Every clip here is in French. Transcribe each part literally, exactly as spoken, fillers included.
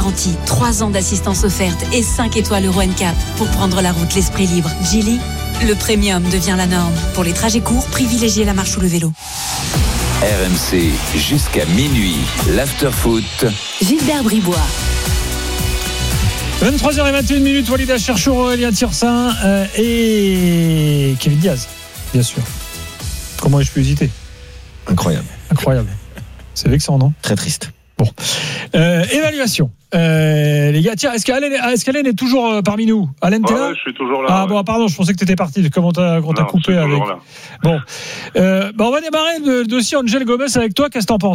garantie, trois ans d'assistance offerte et cinq étoiles Euro N C A P pour prendre la route l'esprit libre. Geely, le premium devient la norme. Pour les trajets courts, privilégiez la marche ou le vélo. R M C jusqu'à minuit, l'after-foot. Gilbert Bribois. vingt-trois heures vingt et une minutes, Walid Acharchour, Aurélien Tiersin euh, et Kevin Diaz, bien sûr. Comment ai-je pu hésiter ? Incroyable. Incroyable. C'est vexant, non ? Très triste. Bon. Euh, évaluation. Euh, les gars, tiens, est-ce qu'Alain est, est, est toujours euh, parmi nous ? Alain, t'es ouais, là ? ouais, je suis toujours là. Ah ouais. bon, pardon, je pensais que t'étais parti. Comment t'as, quand t'as non, coupé avec. Là. Bon. Euh, bah on va démarrer le dossier Angel Gomez avec toi. Qu'est-ce que t'en penses ?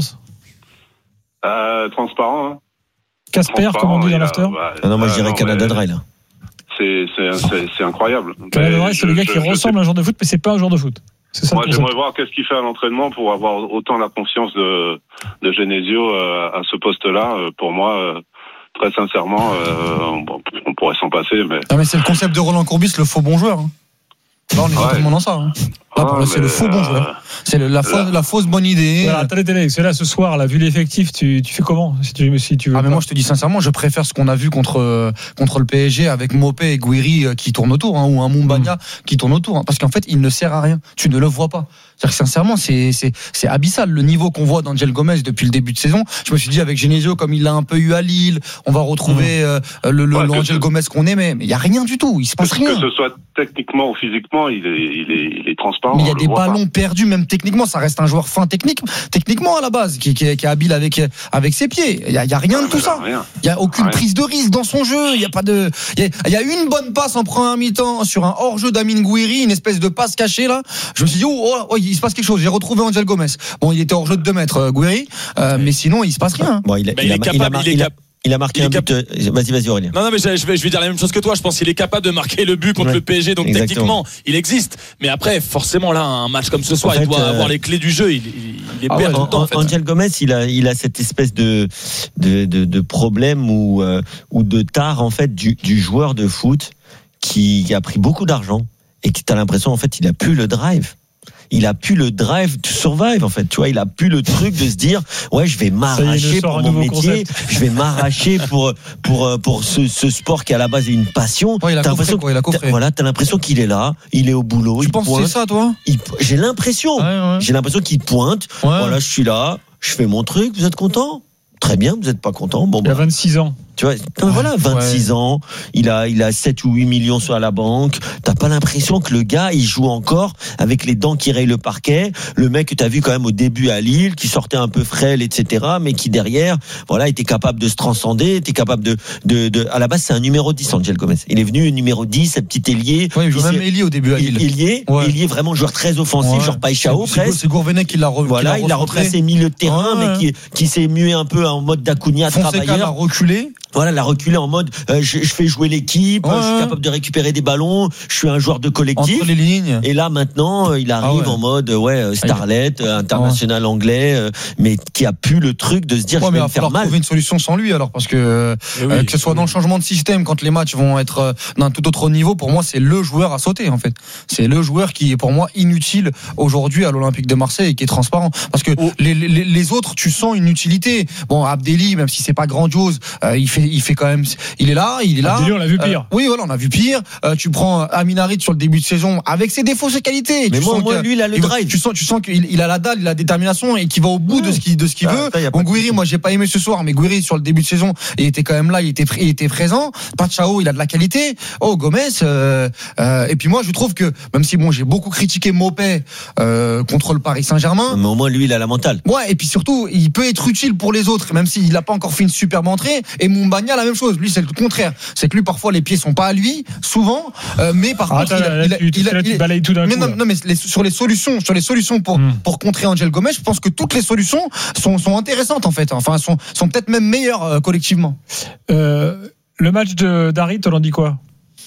euh, Transparent, hein. Casper, comme on dit dans a, l'after. bah, ah non, moi je dirais non, Canada Dry là. C'est, c'est, c'est, c'est incroyable. Canada Dry, c'est le gars je, qui je, ressemble je à un joueur de foot, mais c'est pas un joueur de foot. C'est ça. Moi, j'aimerais voir qu'est-ce qu'il fait à l'entraînement pour avoir autant la confiance de, de Genesio euh, à ce poste-là. Euh, pour moi, euh, très sincèrement, euh, on, on pourrait s'en passer. Mais... Non, mais c'est le concept de Roland Courbis, le faux bon joueur. Hein. Là, on est exactement ouais. dans ça. Hein. Là, ah, le, c'est le faux bon joueur. Euh, c'est le, la, fausse, la fausse bonne idée. Voilà, attendez, attendez, c'est là ce soir, là, vu l'effectif, tu, tu fais comment si tu, si tu veux Ah, mais pas. moi, je te dis sincèrement, je préfère ce qu'on a vu contre, contre le P S G avec Mopé et Guiri qui tournent autour, hein, ou un Moumbagna mmh. qui tourne autour. Hein, parce qu'en fait, il ne sert à rien. Tu ne le vois pas. C'est-à-dire que sincèrement, c'est, c'est, c'est abyssal le niveau qu'on voit d'Angel Gomez depuis le début de saison. Je me suis dit, avec Genesio, comme il l'a un peu eu à Lille, on va retrouver mmh. euh, le, le, ouais, l'Angel Gomez qu'on aimait. Mais il n'y a rien du tout. Il se passe que, rien. Que ce soit techniquement ou physiquement, il est, il est, il est transparent. Mais il y a des ballons pas. perdus, même techniquement. Ça reste un joueur fin technique, techniquement à la base, qui, qui, qui est habile avec, avec ses pieds. Il n'y a, a rien ouais, de tout ça. Rien. Il n'y a aucune rien. prise de risque dans son jeu. Il y a pas de. Il y a, il y a une bonne passe en première mi-temps sur un hors-jeu d'Amine Gouiri, une espèce de passe cachée là. Je me suis dit, oh, oh, oh il se passe quelque chose. J'ai retrouvé Angel Gomez. Bon, il était hors-jeu de deux mètres, euh, Gouiri, euh, mais sinon, il se passe rien. Bon, il, a, il, il, est a, capable, il, a, il, a, il a marqué il un but. Cap... Vas-y, vas-y, Aurélien. Non, non, mais je vais, je vais dire la même chose que toi. Je pense qu'il est capable de marquer le but contre ouais, le P S G. Donc, exactement. Techniquement, il existe. Mais après, forcément, là, un match comme ce soir, en fait, il doit euh... avoir les clés du jeu. Il, il est ah ouais, tout le temps, en fait. Angel Gomez, il a, il a cette espèce de, de, de, de problème ou, euh, ou de tare, en fait, du, du joueur de foot qui a pris beaucoup d'argent et qui, t'as l'impression, en fait, il a plus le drive. Il a plus le drive to survive, en fait. Tu vois, il a plus le truc de se dire, ouais, je vais m'arracher pour mon métier, concept. je vais m'arracher pour, pour, pour ce, ce sport qui à la base est une passion. Ouais, il a t'as coffré, quoi, il a coffré. T'as, voilà, t'as l'impression qu'il est là, il est au boulot. Tu il penses pointe, que c'est ça, toi? il, J'ai l'impression. Ouais, ouais. J'ai l'impression qu'il pointe. Ouais. Voilà, je suis là, je fais mon truc, vous êtes content? Très bien, vous n'êtes pas content. Bon, il a bah. vingt-six ans. Tu vois, ouais, voilà, vingt-six ouais. ans, il a, il a sept ou huit millions sur la banque. T'as pas l'impression que le gars, il joue encore avec les dents qui rayent le parquet. Le mec que t'as vu quand même au début à Lille, qui sortait un peu frêle, et cetera, mais qui derrière, voilà, était capable de se transcender, était capable de, de, de, à la base, c'est un numéro dix, Angel Gomez. Il est venu numéro dix, un petit ailier. Oui, il joue même ailier au début à Lille. Ailier, ouais. ailier vraiment joueur très offensif, ouais. genre Païchao, presque. C'est Gourvenet qui l'a re, Voilà, il l'a replacé milieu de terrain, ouais. mais qui, qui s'est mué un peu en mode d'Acuna, travailleur. l'a reculé. Voilà, la reculé en mode euh, je, je fais jouer l'équipe, ouais. je suis capable de récupérer des ballons, je suis un joueur de collectif. Entre les lignes. Et là maintenant, il arrive ah ouais. en mode ouais starlet, ah, international ouais. anglais, euh, mais qui a plus le truc de se dire ouais, je vais me faire mal. Il va falloir trouver une solution sans lui alors, parce que oui, euh, que ce soit oui. dans le changement de système, quand les matchs vont être euh, d'un tout autre niveau, pour moi c'est le joueur à sauter en fait. C'est le joueur qui est pour moi inutile aujourd'hui à l'Olympique de Marseille et qui est transparent. Parce que oh. les, les, les autres, tu sens une utilité. Bon, Abdelli, même si c'est pas grandiose, euh, il fait il fait quand même. Il est là, il est là. Abdelli, on l'a vu pire. Euh, oui, voilà, on a vu pire. Euh, tu prends Amin Harit sur le début de saison avec ses défauts, ses qualités. Mais tu moi, sens moi que, lui, il a le il, drive. Tu sens, tu sens qu'il il a la dalle, il a la détermination et qu'il va au bout ouais. de ce qu'il de ce qu'il ah, veut. Bon, Gouiri, moi, j'ai pas aimé ce soir, mais Gouiri sur le début de saison, il était quand même là, il était, il était présent. Païchao, il a de la qualité. Oh, Gomez. Euh, euh, et puis moi, je trouve que même si bon, j'ai beaucoup critiqué Mopé euh, contre le Paris Saint-Germain. Mais au moins, lui, il a la mentale. Ouais, et puis surtout, il peut être utile pour les autres, même s'il a pas encore fait une superbe entrée. Et Moumbagna, la même chose. Lui, c'est le contraire. C'est que lui, parfois, les pieds sont pas à lui, souvent, euh, mais par ah, contre, il a, il a, tu, il a, tu il balayes tout d'un mais coup. Non, non, mais les, sur les solutions, sur les solutions pour mm. pour contrer Angel Gomez, je pense que toutes les solutions sont sont intéressantes en fait. Enfin, sont sont peut-être même meilleures euh, collectivement. Euh, le match de d'Harit, on en dit quoi?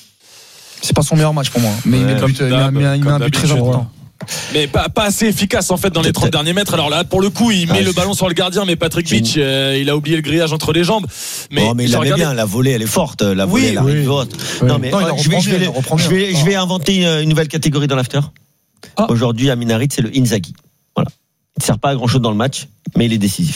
C'est pas son meilleur match pour moi, mais ouais, il met, but, il met, il met un but très important. Mais pas, pas assez efficace en fait dans les trente derniers mètres. Alors là pour le coup il met ah, le ballon sur le gardien, mais Patrick Beach euh, il a oublié le grillage entre les jambes. Mais, non, mais il avait bien, la volée elle est forte, la volée oui, elle arrive oui. haute. Oui. Non mais non, euh, je vais, je vais, bien, je vais, je vais inventer une nouvelle catégorie dans l'after. Ah. Aujourd'hui Amin Harit c'est le Inzaghi. Voilà. Il ne sert pas à grand chose dans le match, mais il est décisif.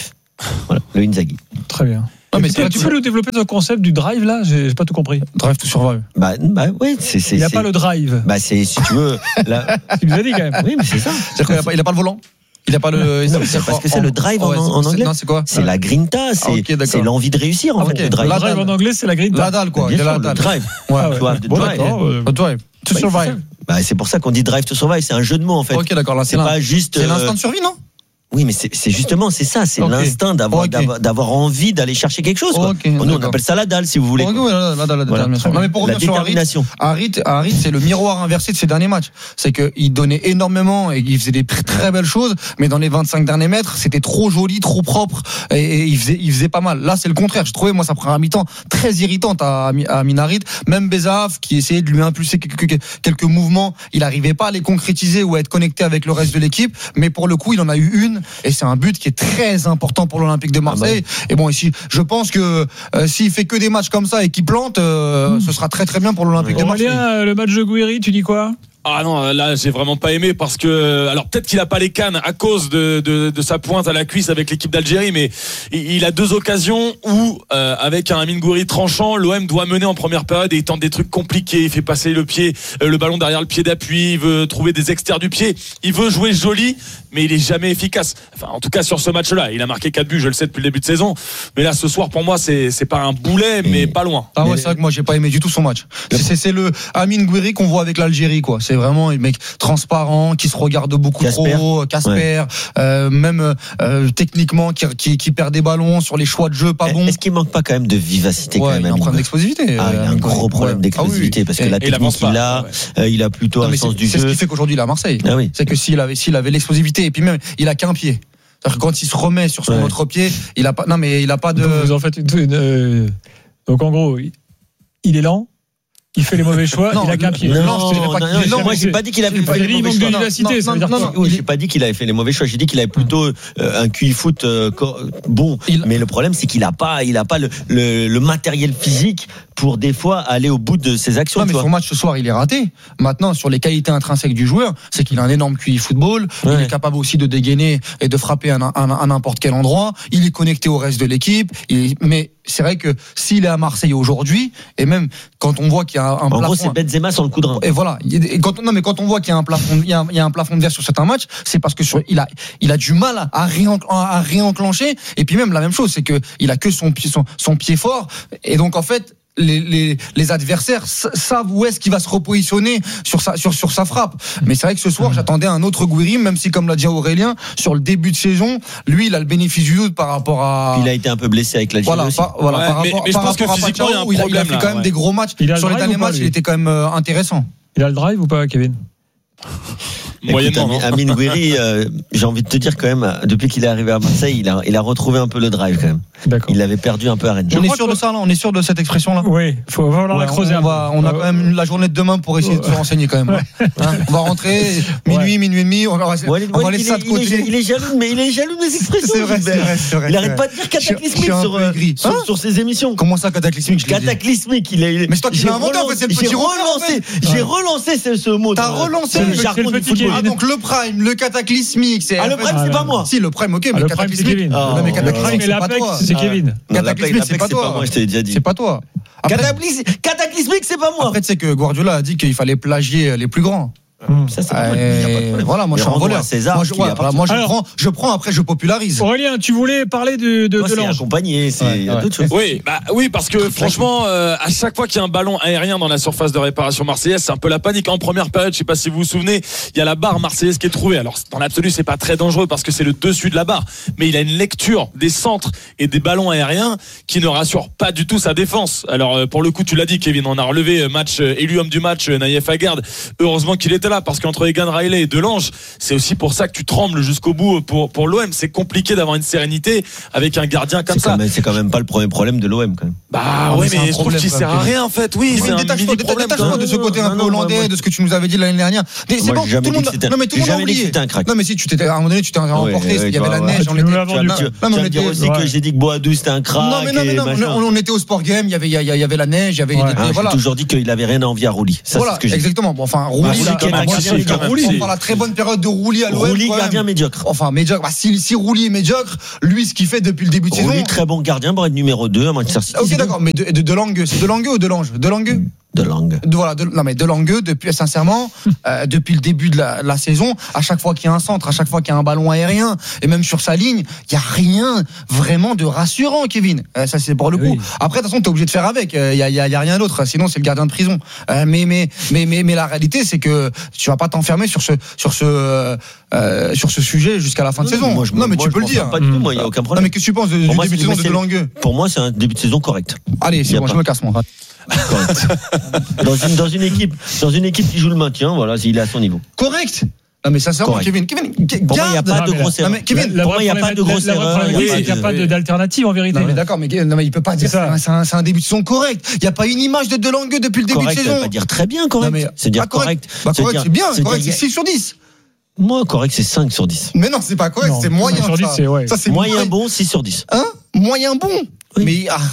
Voilà, le Inzaghi. Très bien. Non, mais tu, c'est- tu peux nous développer ce concept du drive là? J'ai j'ai pas tout compris. Drive to survive. Bah, bah ouais, c'est. c'est Il n'y a c'est- pas le drive. Bah, c'est, si tu veux. Là... Tu nous as dit quand même. Oui, mais c'est ça. C'est-à-dire qu'il a pas, il a pas le volant. Il a pas le. Non, mais c'est parce que c'est le drive en, Ouais, c'est- en c'est- anglais. Non, c'est quoi? C'est la grinta, c'est, Ah, ok, d'accord. c'est l'envie de réussir en Ah, fait. ok. Le drive. Le La drive dalle. en anglais, c'est la green. La dalle, quoi. Bien Il y a sûr, la le dalle. drive. Ouais. Ah ouais. To have the Bon, drive. d'accord. euh, Le drive. To bah, survive. Bah, c'est pour ça qu'on dit drive to survive, c'est un jeu de mots en fait. Ok, d'accord. Là, C'est c'est l'in- pas juste. c'est euh, l'instinct de survie, non? Oui, mais c'est, c'est justement, c'est ça, c'est Ok. l'instinct d'avoir, Ok. d'avoir, d'avoir envie d'aller chercher quelque chose. Quoi. Ok, Nous, on d'accord. appelle ça la dalle, si vous voulez. Ok, ouais, la dalle, la dalle, Voilà. bien sûr. Non, mais pour La revenir sur Harit, détermination. Harit, Harit, c'est le miroir inversé de ses derniers matchs. C'est qu'il donnait énormément et il faisait des très, très belles choses, mais dans les vingt-cinq derniers mètres, c'était trop joli, trop propre et, et il faisait, il faisait pas mal. Là, c'est le contraire. Je trouvais, moi, sa première mi-temps très irritante à, à Amin Harit. Même Bezaaf, qui essayait de lui impulser quelques, quelques mouvements, il n'arrivait pas à les concrétiser ou à être connecté avec le reste de l'équipe. Mais pour le coup, il en a eu une et c'est un but qui est très important pour l'Olympique de Marseille. Ah bah. Et bon, ici, je pense que euh, s'il fait que des matchs comme ça et qu'il plante, euh, mmh. ce sera très très bien pour l'Olympique de Marseille. Aurélien, le match de Gouiri, tu dis quoi? Ah non, là j'ai vraiment pas aimé parce que alors peut-être qu'il a pas les cannes à cause de de, de sa pointe à la cuisse avec l'équipe d'Algérie, mais il a deux occasions où euh, avec un Amine Gouiri tranchant, l'O M doit mener en première période et il tente des trucs compliqués, il fait passer le pied, euh, le ballon derrière le pied d'appui, il veut trouver des extérieurs du pied, il veut jouer joli, mais il est jamais efficace. Enfin, en tout cas sur ce match-là, il a marqué quatre buts, je le sais depuis le début de saison, mais là ce soir pour moi c'est c'est pas un boulet, mais pas loin. Ah ouais, c'est vrai que moi j'ai pas aimé du tout son match. C'est, c'est le Amine Gouiri qu'on voit avec l'Algérie, quoi. C'est vraiment un mec transparent, qui se regarde beaucoup Casper. trop, Casper, ouais. euh, même euh, techniquement, qui, qui, qui perd des ballons sur les choix de jeu pas bons. Est-ce qu'il manque pas quand même de vivacité ouais, quand même? Il a un problème d'explosivité. Ah, il a un gros problème d'explosivité ah oui. parce que et, la technique qu'il a, ouais. il a plutôt un sens du c'est jeu. C'est ce qui fait qu'aujourd'hui il est à Marseille. Ah oui. C'est que s'il avait, s'il avait l'explosivité et puis même il a qu'un pied. C'est-à-dire que quand il se remet sur son ouais. autre pied, il a pas. Non mais il a pas de. Donc vous en faites une. une euh... Donc en gros, il est lent. Il fait les mauvais choix, non, il a qu'un pied. Non, non, non, pas non, non, non moi j'ai pas dit qu'il avait fait les mauvais choix. Non, non, non, non, non, oui, j'ai pas dit qu'il avait fait les mauvais choix. J'ai dit qu'il avait plutôt euh, un Q I foot euh, bon. Il... Mais le problème c'est qu'il a pas, il a pas le, le, le matériel physique pour des fois aller au bout de ses actions. Non, mais son match ce soir il est raté. Maintenant sur les qualités intrinsèques du joueur, c'est qu'il a un énorme Q I football. Ouais. Il est capable aussi de dégainer et de frapper à, à, à n'importe quel endroit. Il est connecté au reste de l'équipe. Il... Mais c'est vrai que s'il est à Marseille aujourd'hui, et même quand on voit qu'il y a un en plafond, gros c'est Benzema sur le coup de rein. Et voilà. Et quand, non mais quand on voit qu'il y a un plafond, il y a un, il y a un plafond de verre sur certains matchs, c'est parce que sur, il a, il a du mal à, réenc, à réenclencher. Et puis même la même chose, c'est que il a que son pied, son, son pied fort. Et donc en fait. Les, les, les adversaires savent où est-ce qu'il va se repositionner sur sa, sur, sur sa frappe. Mais c'est vrai que ce soir, j'attendais un autre Gouiri, même si, comme l'a dit Aurélien, sur le début de saison, lui, il a le bénéfice du doute par rapport à. Il a été un peu blessé avec la Voilà, par, voilà ouais, par mais, rapport, mais je par pense que physiquement, il y a un problème. Il a, il a fait là, quand même ouais. des gros matchs. Sur les derniers matchs, il était quand même euh, intéressant. Il a le drive ou pas, Kevin? Moyennement. Écoute, Amine Gouiri, euh, j'ai envie de te dire quand même, depuis qu'il est arrivé à Marseille, il a, il a retrouvé un peu le drive quand même. D'accord. Il l'avait perdu un peu à Rennes. On est sûr de ça, là. On est sûr de cette expression-là. Oui, il faut falloir ouais, la creuser. On, va, on a quand même la journée de demain pour essayer de se renseigner quand même. Ouais. Hein, on va rentrer minuit, ouais. minuit et demi. On va, on ouais, va laisser ça de côté. Il est, il est jaloux, mais il est jaloux de mes expressions. C'est vrai, c'est vrai, c'est vrai. Il arrête pas de dire cataclysmique sur, euh, sur, hein sur ses émissions. Comment ça, cataclysmique? Cataclysmique, il est. Mais c'est toi qui l'as inventé, en fait, c'est le petit relancé. J'ai relancé ce mot. T'as relancé le jargon du football. Ah, donc le prime, le cataclysmique, c'est. Ah, le prime, c'est pas moi. Si, le prime, ok, mais le cataclysmique. Non, mais cataclysmique, c'est pas toi. C'est Kevin. Cataclysmique, c'est pas toi. Moi, je t'ai déjà dit. C'est pas toi. Cataclysmique, c'est pas moi. Après, c'est que Guardiola a dit qu'il fallait plagier les plus grands. Mmh. Ça, c'est euh, voilà, moi je suis un voleur. César, moi, je, ouais, voilà, moi je, Alors, prends, je prends, après je popularise. Aurélien, tu voulais parler de, de, Toi, de l'ange. accompagné, c'est ouais, ouais. d'autres choses. Oui, bah, oui, parce que franchement, euh, à chaque fois qu'il y a un ballon aérien dans la surface de réparation marseillaise, c'est un peu la panique. En première période, je sais pas si vous vous souvenez, il y a la barre marseillaise qui est trouvée. Alors, dans l'absolu, c'est pas très dangereux parce que c'est le dessus de la barre, mais il a une lecture des centres et des ballons aériens qui ne rassure pas du tout sa défense. Alors, pour le coup, tu l'as dit, Kevin, on a relevé match élu homme du match, Naïef Aguerd. Heureusement qu'il était là parce qu'entre les gars Riley et Delange, c'est aussi pour ça que tu trembles jusqu'au bout pour, pour l'O M. C'est compliqué d'avoir une sérénité avec un gardien comme c'est ça. Même, c'est quand même pas le premier problème de l'O M quand même. Bah Non, ouais, c'est un mais je trouve problème, qu'il quand sert même. à rien en fait. Oui, c'est un Détache-toi mini problème. détache-toi de ce côté un Non, peu non, hollandais, moi, de ce que tu nous avais dit l'année dernière. Mais c'est Moi, bon, j'ai jamais tout le monde. dit que c'était un- Non, mais tout le j'ai monde a jamais dit que oublié. c'était un crack. Non, mais si tu t'étais à un moment donné, tu t'es emporté, ouais, il y avait ouais, la ouais. neige, Tu on nous était. l'as vendu, Non, quoi. non, Tu mais on vas me dire était. aussi que j'ai dit que Boadou c'était un crack. Non, mais non, mais et non, machin. on on était au Sport Game, il y avait, il y a- il y avait la neige, il y avait. Ouais. des- Ah, voilà. J'ai toujours dit qu'il avait rien à envier à Rouli. Ça, c'est Voilà, ce que j'ai dit. exactement. Bon, enfin, Bah, Rouli, Rouli là, qui est quand même, agressif, si, quand même, Rouli, si. on parle de la très bonne période de Rouli à l'O M. Rouli, quand même. gardien médiocre. Enfin, médiocre. Bah, si, si Rouli est médiocre, lui, ce qu'il fait depuis le début de saison. Rouli, très bon gardien pour être numéro deux à Manchester City. Ok, d'accord, mais de, de, de Langue, c'est de Langue ou de Lange De Langue De langue. de, voilà, de, non mais de Langueux, depuis sincèrement, euh, depuis le début de la, la saison, à chaque fois qu'il y a un centre, à chaque fois qu'il y a un ballon aérien, et même sur sa ligne, il y a rien vraiment de rassurant, Kevin. Euh, ça c'est pour le coup. Oui. Après, de toute façon, t'es obligé de faire avec. Il euh, y, a, y, a, y a rien d'autre. Sinon, c'est le gardien de prison. Euh, mais, mais mais mais mais la réalité, c'est que tu vas pas t'enfermer sur ce sur ce euh, sur ce sujet jusqu'à la fin de Non, saison. moi, je- non, mais moi, tu je peux le m'en dire. sers Pas du tout, moi, il n'y a aucun Non, problème. mais qu'est-ce que tu penses de- Pour du moi, début de c'est- saison de c'est- De Langueux? Pour moi, c'est un début de saison correct. Allez, Y c'est a bon, pas- je me casse moi. Correct. dans, une, dans une équipe, dans une équipe qui joue le maintien, voilà, il est à son niveau. Correct. Non mais sincèrement, Correct. Kevin, Kevin, Pour moi, il n'y a garde. pas Non, de mais grosse Non erreur. mais Kevin, La Pour moi, il n'y a vraie pas de problématique- grosse la vraie erreur. il y a problématique, pas c'est qu'il n'y a de- pas de- d'alternative en vérité. non mais d'accord, mais non mais il peut pas dire C'est ça. c'est un, c'est un, c'est un début de saison correct. Il y a pas une image de Delangue depuis le début Correct, de ça veut saison. pas dire très bien correct. Non, mais- C'est dire pas correct. correct. Bah C'est correct, dire- c'est bien, c'est correct, c'est dire- six sur dix. Moi, correct, c'est cinq sur dix. Mais non, c'est pas correct, Non, c'est moyen. cinq sur dix, ça. c'est- ouais. Ça c'est Moyen bon, six sur dix. Hein Moyen bon. Oui. Mais ah,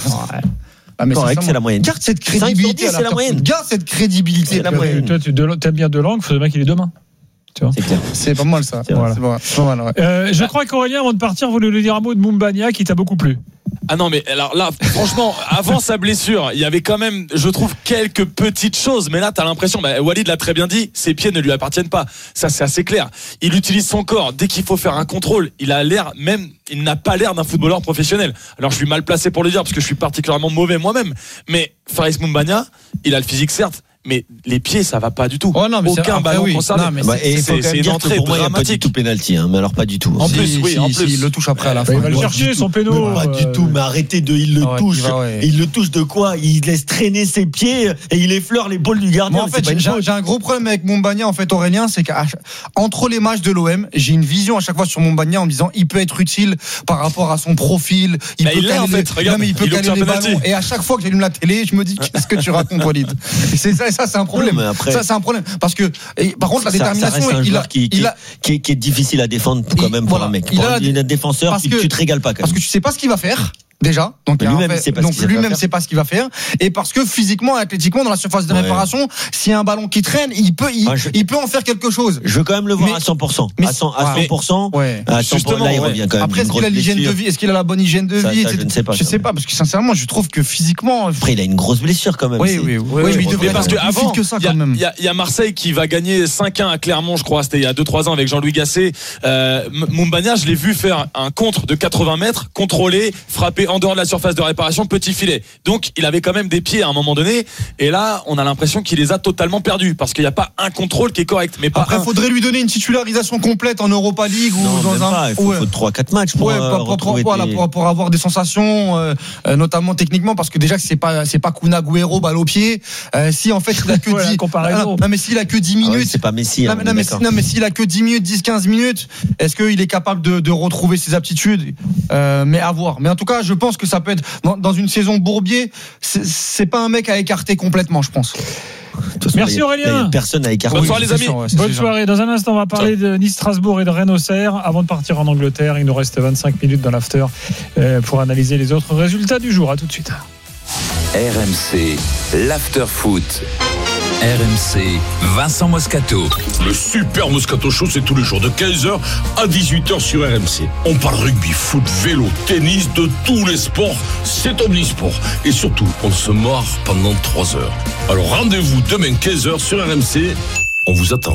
ah, mais Correct, sincèrement, c'est la moyenne. Garde cette cinq sur crédibilité. dix, à c'est la l'after moyenne. foot. Garde cette crédibilité. C'est la Tu vois, moyenne. Toi, tu de- t'aimes bien De Langue, faut bien qu'il ait deux mains. Tu vois. C'est clair. C'est pas mal ça. C'est vrai. C'est pas mal, c'est pas mal, ouais. Euh, je crois qu'Aurélien, avant de partir, voulait nous dire un mot de Moumbania qui t'a beaucoup plu. Ah non, mais alors là, franchement, avant sa blessure, il y avait quand même, je trouve, quelques petites choses. Mais là, t'as l'impression, bah, Walid l'a très bien dit, ses pieds ne lui appartiennent pas. Ça, c'est assez clair. Il utilise son corps. Dès qu'il faut faire un contrôle, il a l'air, même, il n'a pas l'air d'un footballeur professionnel. Alors, je suis mal placé pour le dire parce que je suis particulièrement mauvais moi-même. Mais Faris Moumbania, il a le physique, certes. Mais les pieds, ça va pas du tout. Oh non, mais c'est- Aucun après, ballon oui. concerné. Non, mais Bah, et il faut c'est quand même c'est une dire que entrée pour moi, il n'y a pas du dramatique. tout pénalty, hein, mais alors pas du tout. En Si, plus, oui, si, en si, plus. il le touche après à la Bah, fin. il va le Pas chercher, du son tout. péno. Pas euh, du tout, mais arrêtez de, il le Ah ouais, touche. il va, ouais. Il le touche de quoi? Il laisse traîner ses pieds et il effleure l'épaule du gardien. Moi, en C'est fait, pas une j'ai faute. j'ai un gros problème avec Moumbagna, en fait, Aurélien, c'est qu'entre les matchs de l'O M, j'ai une vision à chaque fois sur Moumbagna en me disant, il peut être utile par rapport à son profil. Il Bah, peut il l'est, caler en les- fait. Regarde, non, mais il peut il caler obtient les un penalty. ballons. Et à chaque fois que j'allume la télé, je me dis, qu'est-ce que tu racontes, Walid? Et c'est ça, et ça, c'est un problème. Non, mais après- Ça, c'est un problème. Parce que, et, par contre, la Ça- ça détermination, reste un il a, joueur qui, qui, il a, qui est, qui est difficile à défendre quand Il- même pour voilà. un mec. Il Pour a- un défenseur, parce tu, que- tu te régales pas quand parce même. que tu sais pas ce qu'il va faire. Déjà, donc, il y a un Lui-même, fait- il sait pas donc ce qu'il va lui-même faire. sait pas ce qu'il va faire, et parce que physiquement, athlétiquement, dans la surface de Ouais. réparation, s'il y a un ballon qui traîne, il peut, il, Ah, je- il peut en faire quelque chose. Je veux quand même le voir Mais- à cent pour cent. mais- À cent, à Ouais. cent pour cent. Ouais. À cent pour cent. Justement, Là, il ouais. revient quand même. Après, est-ce d'une qu'il a grosse l'hygiène de blessure. vie? Est-ce qu'il a la bonne hygiène de Ça, vie? ça, je etc. ne sais pas, Je ça. sais pas, parce que sincèrement, je trouve que physiquement. Après, il a une grosse blessure quand même. Oui, C'est- oui, oui. Ouais, Oui, mais il ouais, devrait Mais parce être que plus avant, fit que ça il y a- quand même. il y, a- il y a Marseille qui va gagner cinq un à Clermont, je crois. C'était il y a deux trois ans avec Jean-Louis Gasset. Euh, M- Moumbagna, je l'ai vu faire un contre de quatre-vingts mètres, contrôler, frapper en dehors de la surface de réparation, petit filet. Donc, il avait quand même des pieds à un moment donné. Et là, on a l'impression qu'il les a totalement perdus parce qu'il n'y a pas un contrôle qui est correct. Mais pas Après, un. il faudrait lui donner une titularisation complète en Europa League ou Non, dans même un. pas. Il faut, Ouais. faut trois quatre matchs pour Ouais, euh, pour, pour- retrouver voilà, tes- pour, pour avoir des sensations, euh, euh, notamment techniquement, parce que déjà que c'est pas c'est pas Kun Agüero balle au pied. Euh, si en fait il a que Ouais, la dix, comparaison. non, non, mais s'il a que dix Ah ouais, minutes, c'est pas Messi. non, hein, mais, on non, est mais, d'accord. non, mais s'il a que dix minutes, dix quinze minutes, est-ce qu'il est capable de, de retrouver ses aptitudes? euh, Mais à voir. Mais en tout cas, je pense que ça peut être dans, dans une saison Bourbier, c'est, c'est pas un mec à écarter complètement, je pense. De toute façon, Merci, il y a- Aurélien. il y a Personne à écarter. Bonne soirée, Oui, les c'est amis. sûr, ouais, c'est Bonne sûr. soirée. Dans un instant, on va parler de Nice-Strasbourg et de Rennes-Auxerre. Avant de partir en Angleterre, il nous reste vingt-cinq minutes dans l'after euh, pour analyser les autres résultats du jour. À tout de suite. R M C, l'after foot. R M C, Vincent Moscato. Le super Moscato Show, c'est tous les jours de quinze heures à dix-huit heures sur R M C. On parle rugby, foot, vélo, tennis, de tous les sports. C'est omnisport. Et surtout, on se marre pendant trois heures. Alors rendez-vous demain quinze heures sur R M C. On vous attend.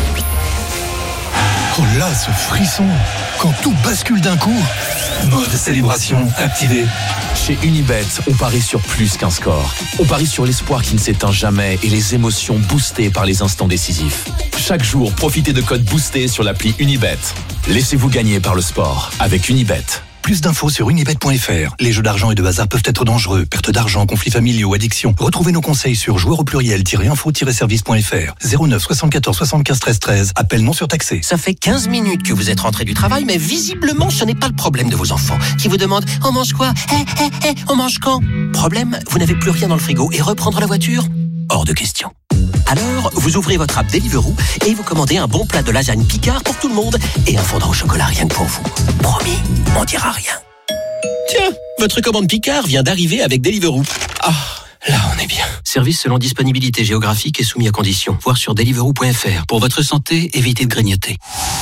Oh là, ce frisson, quand tout bascule d'un coup. Mode célébration activé. Chez Unibet, on parie sur plus qu'un score. On parie sur l'espoir qui ne s'éteint jamais et les émotions boostées par les instants décisifs. Chaque jour, profitez de codes boostés sur l'appli Unibet. Laissez-vous gagner par le sport avec Unibet. Plus d'infos sur unibet point f r. Les jeux d'argent et de hasard peuvent être dangereux. Perte d'argent, conflits familiaux, addiction. Retrouvez nos conseils sur joueurs au pluriel-info-service point f r. zéro neuf soixante-quatorze soixante-quinze treize treize. Appel non surtaxé. Ça fait quinze minutes que vous êtes rentré du travail, mais visiblement, ce n'est pas le problème de vos enfants qui vous demandent « On mange quoi ? Hé, hé, hé, on mange quand ?» Problème, vous n'avez plus rien dans le frigo et reprendre la voiture ? Hors de question. Alors, vous ouvrez votre app Deliveroo et vous commandez un bon plat de lasagne Picard pour tout le monde et un fondant au chocolat rien que pour vous. Promis, on dira rien. Tiens, votre commande Picard vient d'arriver avec Deliveroo. Ah, là on est bien. Service selon disponibilité géographique et soumis à conditions. Voir sur deliveroo point f r. Pour votre santé, évitez de grignoter.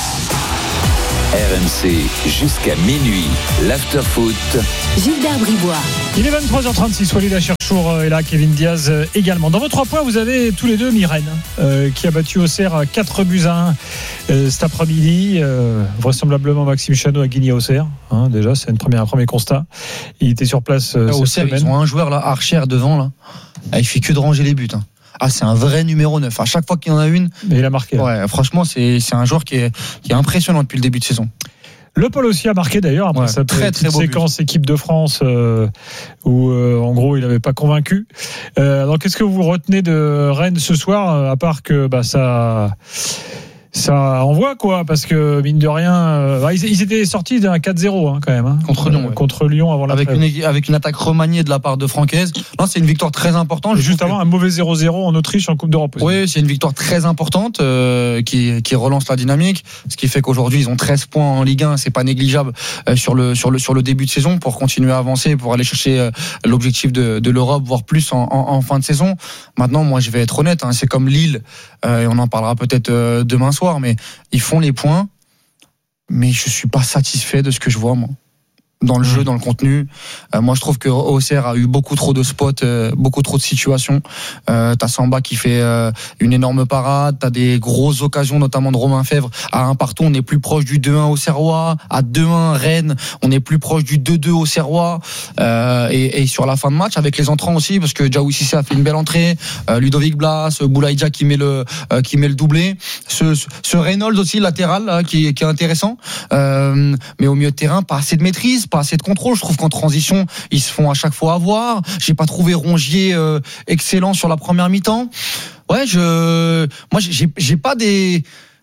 R M C jusqu'à minuit, l'after-foot. Gilbert Bribois. Il est vingt-trois heures trente-six, Walid Acharchour est là, Kevin Diaz également. Dans vos trois points, vous avez tous les deux mis Rennes, euh, qui a battu Auxerre quatre buts à un euh, cet après-midi. Euh, vraisemblablement, Maxime Chanot a gagné Auxerre. Hein, déjà, c'est une première, un premier constat. Il était sur place euh, cette Auxerre, semaine. Ils ont un joueur là, Archer devant là. Ah, il fait que de ranger les buts. Hein. Ah, c'est un vrai numéro neuf. À chaque fois qu'il y en a une. Mais il a marqué. Ouais, franchement, c'est, c'est un joueur qui est, qui est impressionnant depuis le début de saison. Le Paul aussi a marqué d'ailleurs après ouais, sa très, très séquence but. Équipe de France euh, où euh, en gros il n'avait pas convaincu. Euh, alors qu'est-ce que vous retenez de Rennes ce soir, à part que bah, ça ça envoie quoi, parce que mine de rien euh, bah, ils, ils étaient sortis d'un quatre zéro hein, quand même hein, contre Lyon, euh, ouais. contre Lyon avant la avec trêve. une avec une attaque remaniée de la part de Francaise. Non, c'est une victoire très importante. Juste avant que... un mauvais zéro zéro en Autriche en Coupe d'Europe aussi. Oui, c'est une victoire très importante euh, qui qui relance la dynamique, ce qui fait qu'aujourd'hui ils ont treize points en Ligue un, c'est pas négligeable euh, sur le sur le sur le début de saison pour continuer à avancer, pour aller chercher euh, l'objectif de de l'Europe, voire plus en, en, en fin de saison. Maintenant, moi je vais être honnête, hein, c'est comme Lille euh, et on en parlera peut-être euh, demain soir, mais ils font les points, mais je suis pas satisfait de ce que je vois moi. Dans le jeu, dans le contenu. Euh, moi, je trouve que Auxerre a eu beaucoup trop de spots, euh, beaucoup trop de situations. Euh, t'as Samba qui fait euh, une énorme parade, t'as des grosses occasions, notamment de Romain Fèvre. À un partout, on est plus proche du deux un Auxerrois. À deux un Rennes, on est plus proche du deux deux Auxerrois. Euh, et, et sur la fin de match, avec les entrants aussi, parce que Diaw Cissé a fait une belle entrée, euh, Ludovic Blas, Boulaïdja qui met le euh, qui met le doublé, ce, ce, ce Reynolds aussi latéral là, qui, qui est intéressant. Euh, mais au milieu de terrain, pas assez de maîtrise, pas assez de contrôle. Je trouve qu'en transition, ils se font à chaque fois avoir. J'ai pas trouvé Rongier euh, excellent sur la première mi-temps. Ouais, je, moi, j'ai, j'ai pas des,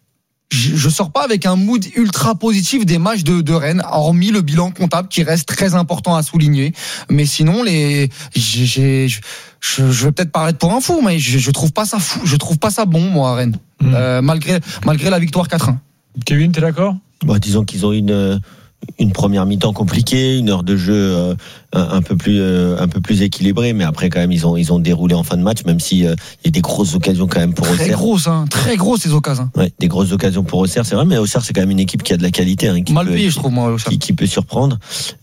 je, je sors pas avec un mood ultra positif des matchs de, de Rennes, hormis le bilan comptable qui reste très important à souligner. Mais sinon, les, j'ai, j'ai je, je vais peut-être paraître pour un fou, mais je, je trouve pas ça fou, je trouve pas ça bon, moi, à Rennes, mmh. euh, malgré, malgré la victoire quatre un. Kevin, t'es d'accord? Bah, disons qu'ils ont une, une première mi-temps compliquée, une heure de jeu euh, un peu plus euh, un peu plus équilibrée, mais après quand même ils ont ils ont déroulé en fin de match, même si euh, il y a des grosses occasions quand même pour Auxerre. Très grosses, hein, très grosses ces occasions. Ouais, des grosses occasions pour Auxerre, c'est vrai, mais Auxerre c'est quand même une équipe qui a de la qualité, hein, qui mal peut, payé, je trouve moi, Auxerre. Qui, qui peut surprendre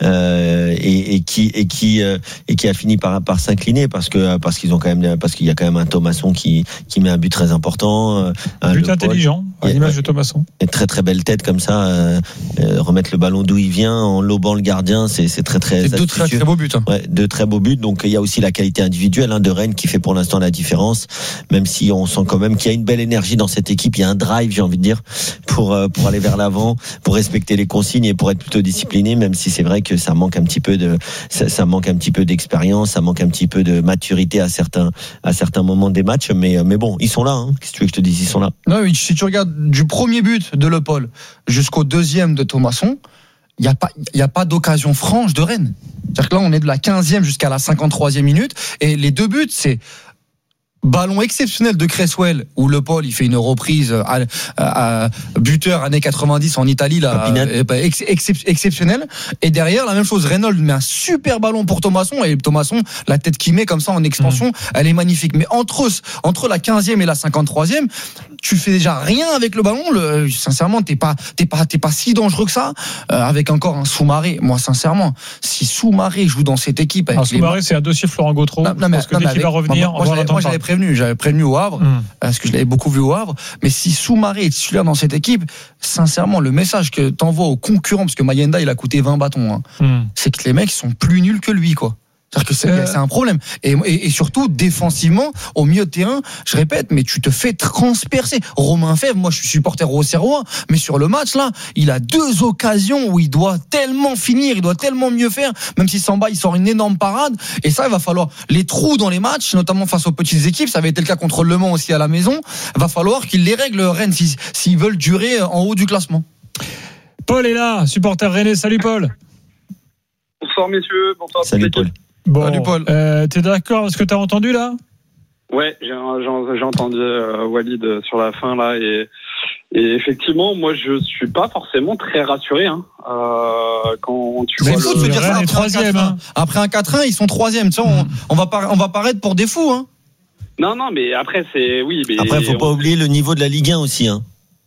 euh, et, et qui et qui euh, et qui a fini par par s'incliner parce que parce qu'ils ont quand même parce qu'il y a quand même un Thomasson qui qui met un but très important, un but intelligent, à l'image de Thomasson. Une très très belle tête comme ça, euh, euh, remettre le ballon d'où il vient en lobant le gardien, c'est c'est très très c'est deux très très beaux buts. Hein. Ouais, de très beaux buts. Donc il y a aussi la qualité individuelle hein, de Rennes qui fait pour l'instant la différence, même si on sent quand même qu'il y a une belle énergie dans cette équipe, il y a un drive, j'ai envie de dire, pour euh, pour aller vers l'avant, pour respecter les consignes et pour être plutôt discipliné, même si c'est vrai que ça manque un petit peu de ça, ça manque un petit peu d'expérience, ça manque un petit peu de maturité à certains à certains moments des matchs, mais mais bon, ils sont là hein. Qu'est-ce que tu veux que je te dise, ils sont là. Non, oui, si tu regardes du premier but de Le Paul jusqu'au deuxième de Thomasson, il y a pas il y a pas d'occasion franche de Rennes. C'est-à-dire que là on est de la quinzième jusqu'à la cinquante-troisième minute et les deux buts c'est ballon exceptionnel de Cresswell où Le Paul il fait une reprise à, à, à buteur années quatre-vingt-dix en Italie là, ex, ex, exceptionnel, et derrière la même chose, Reynolds met un super ballon pour Thomasson et Thomasson la tête qu'il met comme ça en extension mmh. elle est magnifique, mais entre entre la quinzième et la cinquante-troisième tu fais déjà rien avec le ballon. Le, sincèrement, t'es pas, t'es pas, t'es pas si dangereux que ça. Euh, avec encore un Soumaré. Moi, sincèrement, si Soumaré joue dans cette équipe, avec alors, Soumaré, les... c'est un dossier Florent Gautreau. Non, non, mais, parce que non, dès qu'il avec... va revenir, moi, moi, j'avais, moi j'avais prévenu, j'avais prévenu au Havre, mm. parce que je l'avais beaucoup vu au Havre. Mais si Soumaré est titulaire dans cette équipe, sincèrement, le message que t'envoies aux concurrents, parce que Mayenda, il a coûté vingt bâtons, hein, mm. c'est que les mecs sont plus nuls que lui, quoi. C'est-à-dire que c'est, Euh. c'est un problème. Et, et, et surtout, défensivement, au milieu de terrain, je répète, mais tu te fais transpercer. Romain Fèvre, moi je suis supporter au Serrois, mais sur le match là, il a deux occasions où il doit tellement finir, il doit tellement mieux faire, même si Samba il sort une énorme parade. Et ça, il va falloir les trous dans les matchs, notamment face aux petites équipes. Ça avait été le cas contre Le Mans aussi à la maison. Va falloir qu'ils les règlent, Rennes, s'ils, s'ils veulent durer en haut du classement. Paul est là, supporter rennais. Salut Paul. Bonsoir messieurs, bonsoir. Salut Paul. Bon, Salut Paul. Euh, t'es d'accord avec ce que t'as entendu là? Ouais, j'ai, j'ai, j'ai entendu euh, Walid sur la fin là et, et effectivement, moi je suis pas forcément très rassuré hein, euh, quand tu C'est vois fou le... de se dire ça Rennes est après un troisième, quatre un. hein. Après un quatre un, ils sont troisième. Tu sais, on, on va pas, on va paraître pour des fous, hein. Non, non, mais après c'est oui, mais Après, faut pas on... oublier le niveau de la Ligue un aussi. Hein.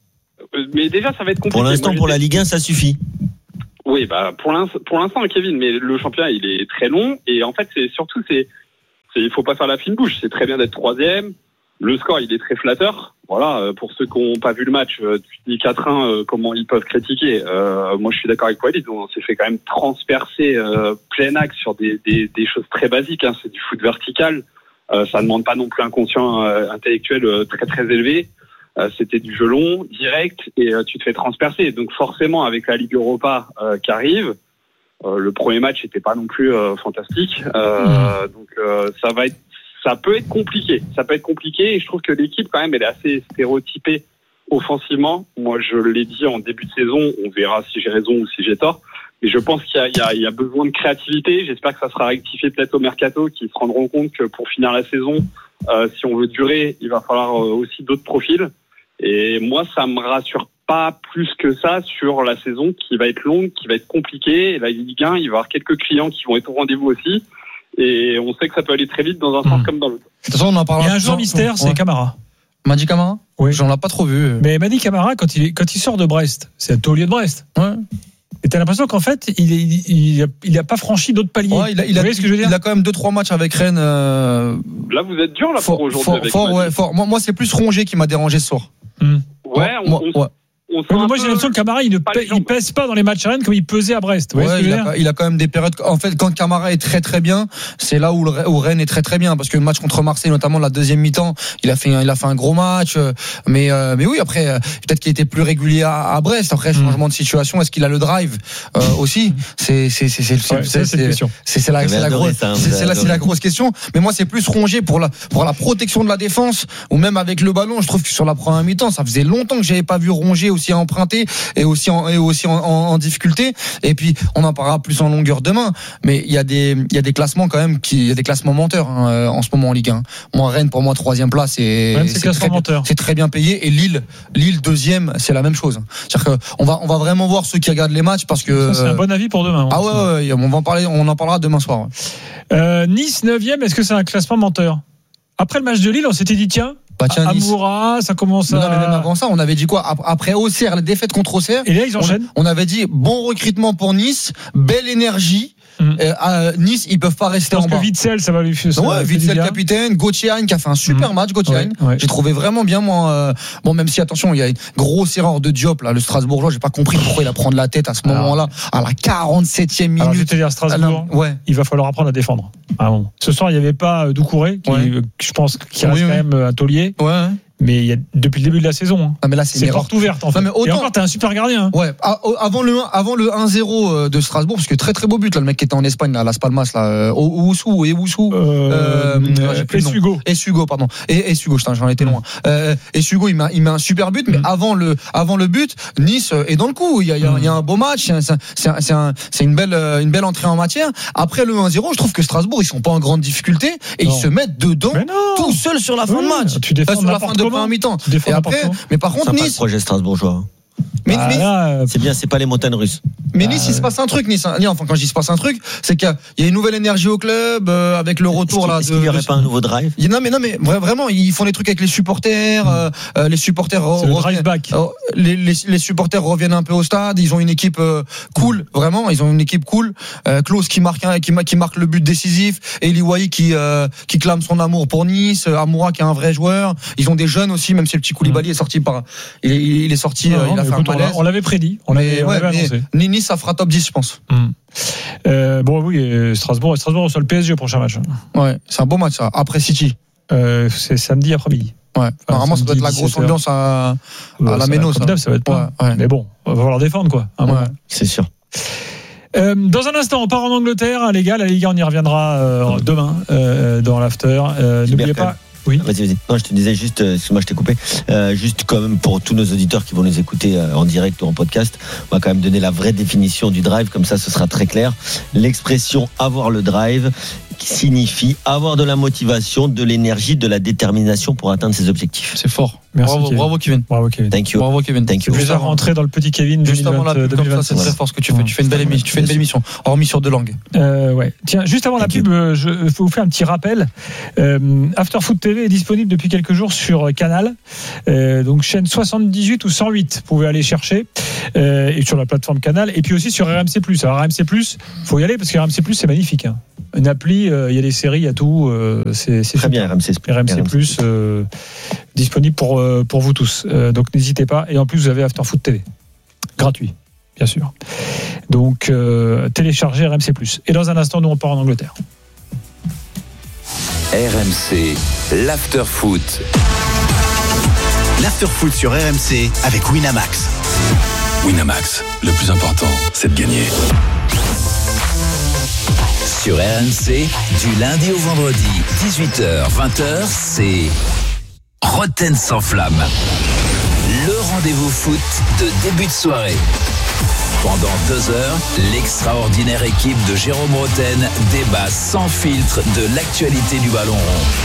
mais déjà ça va être compliqué. Pour l'instant, moi, pour la j'étais... Ligue un, ça suffit. Oui, bah pour l'instant, pour l'instant, Kevin, mais le championnat il est très long et en fait c'est surtout c'est, c'est il faut pas faire la fine bouche. C'est très bien d'être troisième. Le score il est très flatteur. Voilà, pour ceux qui n'ont pas vu le match, tu dis quatre un, euh, comment ils peuvent critiquer. Euh, moi je suis d'accord avec Walid, on s'est fait quand même transpercer euh, plein axe sur des, des, des choses très basiques. Hein. C'est du foot vertical. Euh, ça ne demande pas non plus un quotient euh, intellectuel euh, très très élevé. Euh, c'était du jeu long, direct, et euh, tu te fais transpercer. Donc forcément, avec la Ligue Europa euh, qui arrive, euh, le premier match n'était pas non plus euh, fantastique. Euh, mmh. Donc euh, ça va être, ça peut être compliqué. Ça peut être compliqué, et je trouve que l'équipe quand même, elle est assez stéréotypée offensivement. Moi, je l'ai dit en début de saison. On verra si j'ai raison ou si j'ai tort. Mais je pense qu'il y a, il y a, il y a besoin de créativité. J'espère que ça sera rectifié peut-être au mercato, qui se rendront compte que pour finir la saison, euh, si on veut durer, il va falloir euh, aussi d'autres profils. Et moi, ça me rassure pas plus que ça sur la saison qui va être longue, qui va être compliquée. Et la Ligue un, il va y avoir quelques clients qui vont être au rendez-vous aussi. Et on sait que ça peut aller très vite dans un sens mmh. comme dans l'autre. De toute façon, on en parle. Il y a un joueur mystère, c'est ouais. Camara. Madi Camara? Oui. J'en ai pas trop vu. Mais Madi Camara, quand il, quand il sort de Brest, c'est un taulier de Brest. Ouais. Et t'as l'impression qu'en fait, il n'a il, il, il a pas franchi d'autres paliers. Ouais, il a, il Vous a, voyez ce que je veux dire? Il a quand même deux trois matchs avec Rennes. Euh... Là, vous êtes dur là fort, pour aujourd'hui. Fort, avec fort, ouais, fort. Moi, moi, c'est plus Rongier qui m'a dérangé ce soir. Mmh. Ouais, on, moi, on, ouais. On ouais, moi, j'ai l'impression que Camara, il ne pèse, il pèse pas dans les matchs à Rennes comme il pesait à Brest. Vous ouais, voyez ce que il, je veux a, dire il a quand même des périodes. En fait, quand Camara est très très bien, c'est là où, le, où Rennes est très très bien. Parce que le match contre Marseille, notamment la deuxième mi-temps, il a fait, il a fait un gros match. Mais, euh, mais oui, après, peut-être qu'il était plus régulier à, à Brest. Après, changement de situation, est-ce qu'il a le drive euh, aussi? C'est, c'est, c'est, c'est, c'est, ouais, c'est, c'est, c'est, c'est, c'est la, c'est la grosse, ça, c'est, c'est, la, c'est la grosse question. Mais moi, c'est plus Rongier pour la, pour la protection de la défense ou même avec le ballon. Je trouve que sur la première mi-temps, ça faisait longtemps que j'avais pas vu Rongier aussi emprunté et aussi en, et aussi en, en, en difficulté. Et puis, on en parlera plus en longueur demain. Mais il y a des, il y a des classements quand même qui, il y a des classements menteurs hein, en ce moment en Ligue un. Moi, Rennes, pour moi, troisième place, et Rennes, c'est, c'est, très, c'est très bien payé. Et Lille, Lille deuxième, c'est la même chose. C'est-à-dire que on va, on va vraiment voir ceux qui regardent les matchs parce que. Ça, c'est un bon avis pour demain. Ah ouais, ouais, ouais, on va en parler, on en parlera demain soir. Ouais. Euh, Nice neuvième, est-ce que c'est un classement menteur? Après le match de Lille, on s'était dit tiens. Bah tiens, Amoura, ça commence à. Non, mais même avant ça, on avait dit quoi? Après Auxerre, la défaite contre Auxerre. Et là, ils enchaînent. On, on avait dit bon recrutement pour Nice, belle énergie. Mmh. Euh, à Nice, ils peuvent pas rester en bas. Parce que Witzel, ça va lui faire. Ouais, Witzel capitaine, Gauthier qui a fait un super mmh. match. Gauthier, ouais, ouais. J'ai trouvé vraiment bien moi. Euh, bon, même si attention, il y a une grosse erreur de Diop là, le Strasbourgeois. J'ai pas compris pourquoi il a pris la tête à ce alors, moment-là, à la quarante-septième minute. Alors, je vais te dire, Strasbourg, alors, ouais. il va falloir apprendre à défendre. Ah bon. Ce soir, il y avait pas Doucouré, qui, ouais. je pense, qui reste oui, quand oui. même un taulier. Ouais. Mais il y a, depuis le début de la saison, hein. Ah mais là c'est, c'est porte ouverte en fait. Non, mais autant, et encore t'es un super gardien. Hein. Ouais. Avant le avant le un zéro de Strasbourg, parce que très très beau but là, le mec qui était en Espagne là, à Las Palmas là, Oussou et Oussou. Euh, euh, et Sugo. Et Sugo pardon. Et, et Sugo, j'en étais loin. Euh, et Sugo il met il met un super but, mais mm. avant le avant le but, Nice est dans le coup. Il y a il y a, mm. il y a un beau match, c'est c'est c'est, c'est, un, c'est une belle une belle entrée en matière. Après le un zéro, je trouve que Strasbourg ils sont pas en grande difficulté et non. ils se mettent dedans tout seuls sur la fin oui, de match. Tu défends sur la fin de première mi-temps. Et après, mais par contre, Nice. Nice. Le projet strasbourgeois. Mais, bah, mais là, c'est bien, c'est pas les montagnes russes. Mais Nice, il se passe un truc, Nice. Enfin, quand je dis il se passe un truc, c'est qu'il y a une nouvelle énergie au club euh, avec le retour est-ce là. Est-ce de, qu'il n'y aurait de... pas un nouveau drive? Non, mais non, mais vraiment, ils font des trucs avec les supporters. Euh, euh, les supporters. C'est re- le drive back. Euh, les, les, les supporters reviennent un peu au stade. Ils ont une équipe euh, cool, vraiment. Ils ont une équipe cool. Euh, Klose qui marque, qui, qui marque le but décisif. Eli Wahi qui euh, qui clame son amour pour Nice. Amoura qui est un vrai joueur. Ils ont des jeunes aussi, même si le petit Koulibaly mmh. est sorti par. Il est, il est sorti. Non, euh, il a fait un malaise. On l'avait prédit. On l'avait, mais, on ouais, l'avait annoncé. Nice ça fera top dix, je pense. Hum. Euh, bon, oui, Strasbourg, Strasbourg reçoit le P S G au prochain match. Ouais, c'est un beau match, ça. Après City. Euh, c'est samedi après-midi. Ouais. Enfin, normalement, ça doit être la grosse ambiance à, à ouais, la Méno, ça. Ça va être pas. Ouais, ouais. Mais bon, on va falloir défendre, quoi. Ouais, c'est sûr. Euh, dans un instant, on part en Angleterre, les gars. La Ligue un, on y reviendra euh, demain euh, dans l'after. Euh, n'oubliez pas. Oui. Vas-y, vas-y. Non, je te disais juste, euh, excuse-moi, je t'ai coupé. Euh, juste quand même pour tous nos auditeurs qui vont nous écouter euh, en direct ou en podcast, on va quand même donner la vraie définition du drive, comme ça, ce sera très clair. L'expression avoir le drive qui signifie avoir de la motivation, de l'énergie, de la détermination pour atteindre ses objectifs. C'est fort. Merci, bravo, Kevin. bravo Kevin. Bravo Kevin. Thank you. Bravo Kevin. Thank you. Je vais rentrer dans le petit Kevin. Juste avant la pub, deux mille vingt, comme ça, c'est très fort ce que tu fais. Tu fais une belle émission. Tu fais une belle émission. Hormis sur deux langues. Euh, ouais. Tiens, juste avant la pub, je vais vous faire un petit rappel. Euh, After Foot T V est disponible depuis quelques jours sur Canal, euh, donc chaîne soixante-dix-huit ou cent huit. Vous pouvez aller chercher euh, et sur la plateforme Canal, et puis aussi sur R M C plus. Alors R M C plus, faut y aller parce que R M C plus c'est magnifique. Hein. Une appli, il euh, y a des séries, il y a tout. Euh, c'est, c'est très bien R M C R M C plus euh, disponible pour euh, pour vous tous. Euh, donc n'hésitez pas. Et en plus vous avez After Foot T V, gratuit, bien sûr. Donc euh, téléchargez R M C plus. Et dans un instant, nous on part en Angleterre. R M C, l'After Foot. L'After Foot sur R M C avec Winamax. Winamax, le plus important, c'est de gagner. Sur R M C, du lundi au vendredi, dix-huit heures, vingt heures, c'est Roten sans flamme. Le rendez-vous foot de début de soirée. Pendant deux heures, l'extraordinaire équipe de Jérôme Roten débat sans filtre de l'actualité du ballon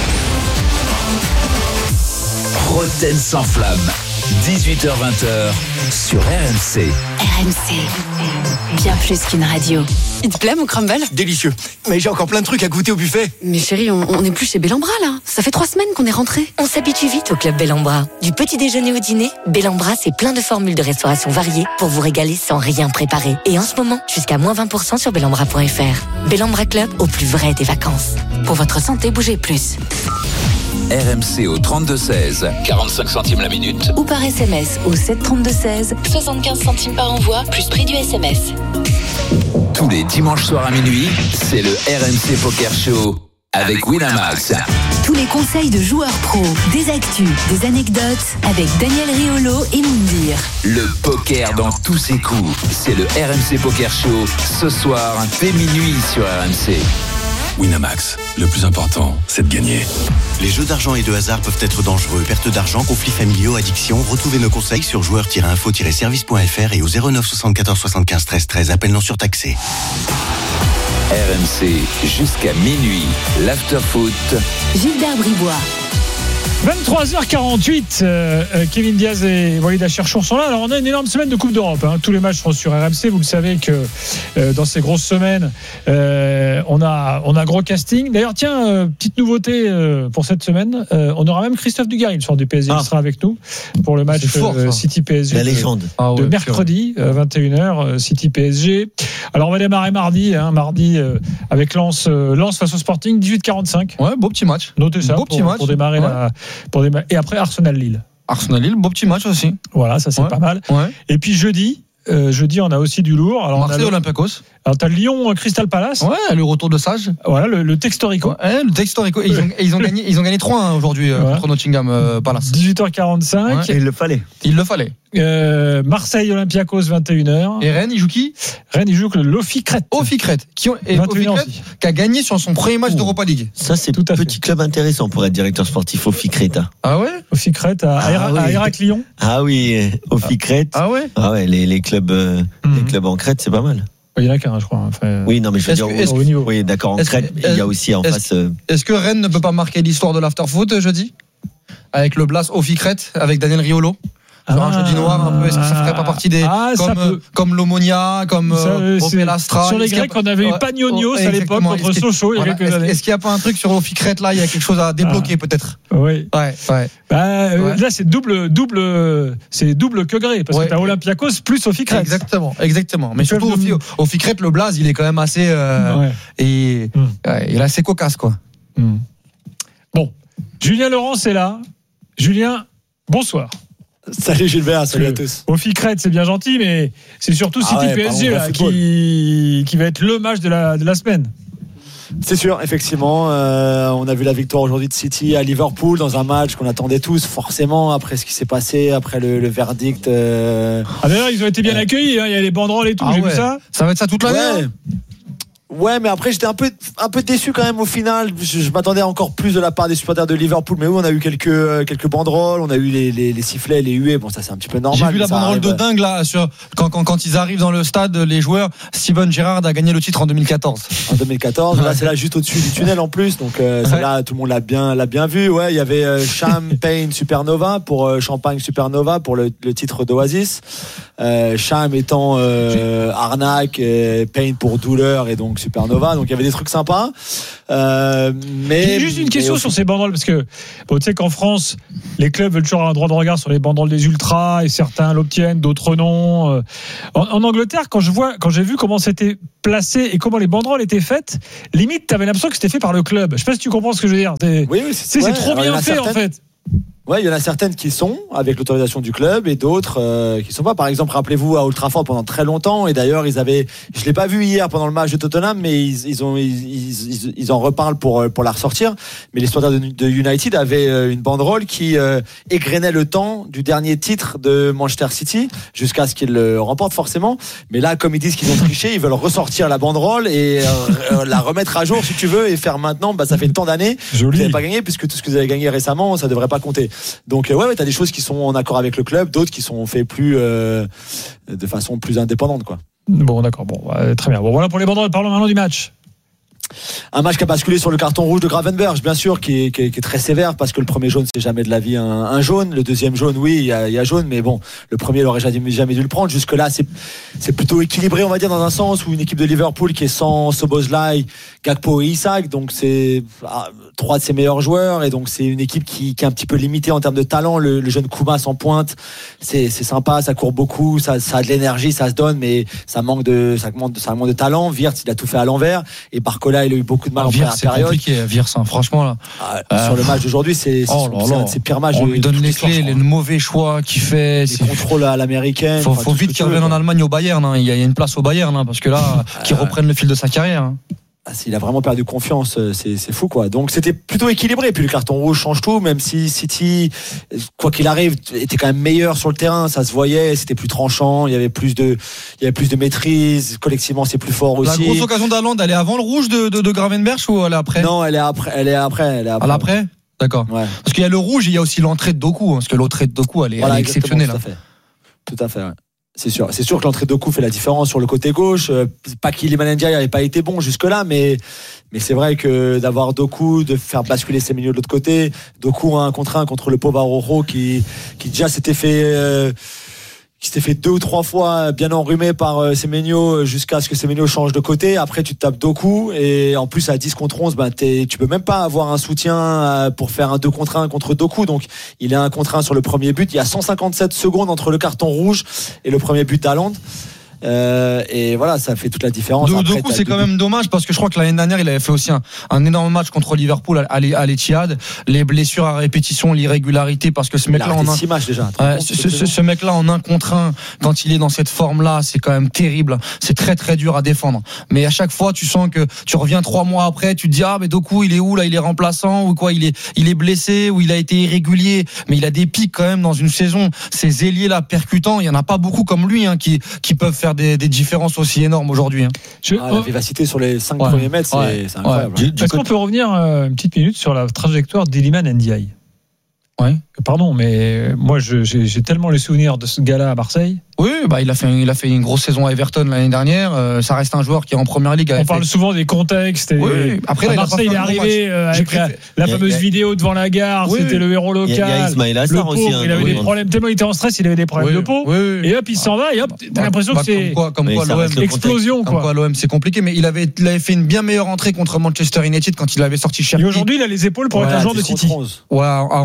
rond. Roten sans flamme, dix-huit heures vingt sur R M C. R M C, bien plus qu'une radio. Il te plaît mon crumble ? Délicieux. Mais j'ai encore plein de trucs à goûter au buffet. Mais chérie, on, on est plus chez Bellambra là. Ça fait trois semaines qu'on est rentré. On s'habitue vite au club Bellambra. Du petit déjeuner au dîner, Bellambra c'est plein de formules de restauration variées pour vous régaler sans rien préparer. Et en ce moment, jusqu'à moins vingt pour cent sur bellambra point f r. Bellambra Club, au plus vrai des vacances. Pour votre santé, bougez plus. R M C au trente-deux seize, quarante-cinq centimes la minute. Ou par S M S au sept trente-deux seize, soixante-quinze centimes par envoi, plus prix du S M S. Tous les dimanches soirs à minuit, c'est le R M C Poker Show avec Winamax. Tous les conseils de joueurs pros, des actus, des anecdotes avec Daniel Riolo et Moundir. Le poker dans tous ses coups, c'est le R M C Poker Show ce soir dès minuit sur R M C. Winamax, le plus important, c'est de gagner. Les jeux d'argent et de hasard peuvent être dangereux. Perte d'argent, conflits familiaux, addiction. Retrouvez nos conseils sur joueurs tiret info tiret service point f r et au zéro neuf soixante-quatorze soixante-quinze treize treize. Appel non surtaxé. R M C jusqu'à minuit. L'After Foot. Gilbert Bribois. vingt-trois heures quarante-huit, euh, Kevin Diaz et Walid Acharchour sont là. Alors on a une énorme semaine de Coupe d'Europe, hein. Tous les matchs seront sur R M C. Vous le savez que euh, dans ces grosses semaines, euh, on a on a gros casting. D'ailleurs, tiens, euh, petite nouveauté euh, pour cette semaine, euh, on aura même Christophe Dugarry, le soir du P S G, qui ah. sera avec nous pour le match fort, euh, City P S G. La légende. De, ah ouais, de mercredi, euh, vingt et une heures, euh, City P S G. Alors on va démarrer mardi, hein, mardi euh, avec Lens, euh, Lens face au Sporting, dix-huit quarante-cinq. Ouais, beau petit match. Notez ça beau pour, petit match. pour démarrer ouais. la. Pour démarrer. Et après Arsenal-Lille. Arsenal-Lille, beau petit match aussi. Voilà, ça c'est ouais. pas mal. Ouais. Et puis jeudi, euh, jeudi on a aussi du lourd. Alors Marseille Olympiakos. Alors t'as Lyon Crystal Palace. Ouais, le retour de Sage. Voilà, le, le Textorico. Ouais, le Textorico. Et ils ont, et ils ont gagné, ils ont gagné trois un aujourd'hui ouais. contre Nottingham euh, Palace. dix-huit heures quarante-cinq. Ouais. Et il le fallait. Il le fallait. Euh, Marseille Olympiakos vingt et une heures. Et Rennes, il joue qui? Rennes, il joue que l'Ofi Crète. Ofi Crète, qui, ont, et Ofi Crète, qui a gagné sur son premier match oh. d'Europa League. Ça, c'est tout un petit club intéressant pour être directeur sportif. Ofi Crète. Ah ouais? Ofi Crète à, ah à, oui. à Héraclion. Ah oui, Ofi Crète. Ah ouais? Ah ouais, les, les clubs, euh, mmh. les clubs en Crète, c'est pas mal. Il y en a qu'un, je crois. Enfin, oui, non, mais je veux dire, que, au niveau. Oui, d'accord, en Crète, il y a aussi en est-ce, face. Euh... Est-ce que Rennes ne peut pas marquer l'histoire de l'afterfoot jeudi? Avec le Blas Ofi Crète, avec Daniel Riolo? Sur un jeudi noir, un peu, est-ce que ça ferait pas partie des. Ah, comme, euh, comme l'Omonia, comme euh, Opel Astra. Sur les Grecs, on avait eu Pagnonios ouais, à l'époque contre Sochaux il y a quelques années. Est-ce qu'il n'y a pas un truc sur Ofi Crète là? Il y a quelque chose à débloquer ah. peut-être? Oui. Ouais, ouais. Bah, ouais. Là, c'est double, double, c'est double que gré, parce ouais. que t'as Olympiakos plus Ofi Crète. Exactement, exactement. Mais surtout, Ofi, Ofi Crète, le blaze, il est quand même assez. Euh, ouais. Et mm. ouais, il est assez cocasse, quoi. Mm. Bon. Julien Laurent, c'est là. Julien, bonsoir. Salut Gilbert, salut à tous. Au Ficrette, c'est bien gentil, mais c'est surtout City Ah ouais, P S G pardon, là, qui, qui va être le match de la, de la semaine. C'est sûr, effectivement. Euh, on a vu la victoire aujourd'hui de City à Liverpool dans un match qu'on attendait tous, forcément, après ce qui s'est passé, après le, le verdict. Euh... Ah d'ailleurs, ils ont été bien accueillis, hein, il y a les banderoles et tout, Ah j'ai ouais. vu ça. Ça va être ça toute l'année. Ouais. hein Ouais, mais après j'étais un peu un peu déçu quand même au final. Je, je m'attendais à encore plus de la part des supporters de Liverpool, mais oui, on a eu quelques euh, quelques banderoles, on a eu les, les, les sifflets, les huées. Bon, ça c'est un petit peu normal. J'ai vu la ça banderole arrive. de dingue là sur quand, quand quand ils arrivent dans le stade, les joueurs. Steven Gerrard a gagné le titre en deux mille quatorze. En deux mille quatorze, là c'est là juste au-dessus du tunnel en plus, donc euh, Ouais. là tout le monde l'a bien l'a bien vu. Ouais, il y avait euh, Champagne Supernova pour euh, Champagne Supernova pour le, le titre d'Oasis. Euh, Cham étant euh, arnaque, et Payne pour douleur et donc Supernova. Donc il y avait des trucs sympas. Euh, mais J'ai juste une question mais sur ces banderoles parce que bon, tu sais qu'en France, les clubs veulent toujours avoir un droit de regard sur les banderoles des ultras et certains l'obtiennent, d'autres non. Euh, En, en Angleterre, quand je vois, quand j'ai vu comment c'était placé et comment les banderoles étaient faites, limite, t'avais l'impression que c'était fait par le club. Je sais pas si tu comprends ce que je veux dire. C'est, oui, oui, tu sais, c'est ouais, trop alors, il y en bien a fait en certaines- fait. Ouais, il y en a certaines qui sont avec l'autorisation du club et d'autres euh, qui sont pas. Par exemple, rappelez-vous à Old Trafford pendant très longtemps et d'ailleurs ils avaient, je l'ai pas vu hier pendant le match de Tottenham, mais ils, ils ont, ils, ils, ils en reparlent pour pour la ressortir. Mais les supporters de, de United avaient euh, une banderole qui euh, égrenait le temps du dernier titre de Manchester City jusqu'à ce qu'ils le remportent forcément. Mais là, comme ils disent qu'ils ont triché, ils veulent ressortir la banderole et euh, la remettre à jour si tu veux et faire maintenant. Bah ça fait tant d'années. Joli. Vous n'avez pas gagné puisque tout ce que vous avez gagné récemment, ça devrait pas compter. Donc euh, ouais, ouais t'as des choses qui sont en accord avec le club, d'autres qui sont faites plus euh, de façon plus indépendante, quoi. Bon, d'accord. Bon, ouais, très bien. Bon, voilà pour les banderoles. Parlons maintenant du match. Un match qui a basculé sur le carton rouge de Gravenberch, bien sûr, qui est, qui est, qui est très sévère parce que le premier jaune, c'est jamais de la vie un, un jaune. Le deuxième jaune, oui, il y a, il y a jaune, mais bon, le premier, il aurait jamais, jamais dû le prendre. Jusque-là, c'est, c'est plutôt équilibré, on va dire, dans un sens où une équipe de Liverpool qui est sans Szoboszlai, Gakpo et Isak, donc c'est ah, trois de ses meilleurs joueurs, et donc c'est une équipe qui, qui est un petit peu limitée en termes de talent. Le, le jeune Koumas en pointe, c'est, c'est sympa, ça court beaucoup, ça, ça a de l'énergie, ça se donne, mais ça manque de, ça manque de, ça manque de talent. Wirtz, il a tout fait à l'envers, et Barcola, il a eu beaucoup de mal en Vir, première c'est période. compliqué, Vir, ça, franchement là. Ah, Euh, sur le match d'aujourd'hui, c'est, c'est, Oh son- là c'est là. un de ses pires matchs. On de lui donne toute les l'histoire, clés, je les crois. mauvais choix qu'il fait. Les C'est- contrôles à l'américaine. Faut, enfin, faut tout ce vite que qu'il tu veux, revienne en quoi. Allemagne au Bayern. hein. Il y a il y a une place au Bayern hein, parce que là, qu'il reprenne le fil de sa carrière. hein. Ah, il a vraiment perdu confiance, c'est, c'est fou, quoi. Donc c'était plutôt équilibré. Puis le carton rouge change tout, même si City, quoi qu'il arrive, était quand même meilleur sur le terrain. Ça se voyait, c'était plus tranchant. Il y avait plus de, il y avait plus de maîtrise. Collectivement, c'est plus fort La aussi. grosse occasion d'Haaland, elle est avant le rouge de, de, de Gravenberch ou elle est après? Non, elle est après. Elle est après. Elle est À après. l'après? D'accord. Ouais. Parce qu'il y a le rouge et il y a aussi l'entrée de Doku. hein, Parce que l'entrée de Doku, elle est, Voilà, elle est exactement, exceptionnelle. Tout à hein. fait. Tout à fait. Ouais. C'est sûr. C'est sûr que l'entrée de Doku fait la différence sur le côté gauche. Euh, pas qu'Iliman Ndiaye n'avait pas été bon jusque-là, mais mais c'est vrai que d'avoir Doku, de faire basculer ses milieux de l'autre côté, Doku a un contre un contre le pauvre Araujo qui qui déjà s'était fait euh, qui s'était fait deux ou trois fois bien enrhumé par euh, Semenyo jusqu'à ce que Semenyo change de côté. Après, tu te tapes Doku et en plus à dix contre onze, ben t'es, tu peux même pas avoir un soutien euh, pour faire un deux contre un contre Doku. Donc, il est un contre un sur le premier but. Il y a cent cinquante-sept secondes entre le carton rouge et le premier but d'Haaland. Euh, et voilà, ça fait toute la différence. Do- Après, Doku, t'as c'est deux quand buts. même dommage parce que je crois que l'année dernière, il avait fait aussi un, un énorme match contre Liverpool à, à l'E- à l'Etihad. Les blessures à répétition, l'irrégularité, parce que ce Il a mec-là arrêté en un, six matchs déjà. Ouais, ce, ce- ce- ce mec-là en un contre un, quand il est dans cette forme-là, c'est quand même terrible. C'est très très dur à défendre. Mais à chaque fois, tu sens que tu reviens trois mois après, tu te dis ah mais Doku, il est où là? Il est remplaçant ou quoi? Il est il est blessé ou il a été irrégulier. Mais il a des pics quand même dans une saison. Ces ailiers là percutants, il y en a pas beaucoup comme lui hein, qui qui peuvent faire des, des différences aussi énormes aujourd'hui. Hein. Je- Ah, la vivacité sur les cinq Ouais. premiers mètres, c'est, Ouais. c'est incroyable. Ouais. Est-ce qu'on peut revenir euh, une petite minute sur la trajectoire d'Iliman Ndiaye? Ouais. Pardon, mais moi je- j'ai, j'ai tellement les souvenirs de ce gars-là à Marseille. Oui, bah il a fait il a fait une grosse saison à Everton l'année dernière. Euh, ça reste un joueur qui est en première ligue. On avait parle fait- souvent des contextes. Et Oui, après, à là, il a Marseille, pas il est fait un bon arrivé match. euh, J'ai avec la, préféré- la Il y a- fameuse il y a- vidéo devant la gare. Oui, C'était le héros Il y a- local. il y a Ismaël le Assar pauvre, aussi, hein, il avait oui. des problèmes. Tellement il était en stress, il avait des problèmes Oui, de peau. oui, oui. Et hop, il s'en va. Et hop, t'as l'impression Bah, que c'est comme quoi, comme Mais quoi ça l'O M reste le explosion, Comme quoi. quoi l'O M c'est compliqué, mais il avait, il avait fait une bien meilleure entrée contre Manchester United quand il avait sorti Et Cherki. aujourd'hui, il a les épaules pour Ouais, être un joueur de dix contre City. onze. Ouais, à, onze- à,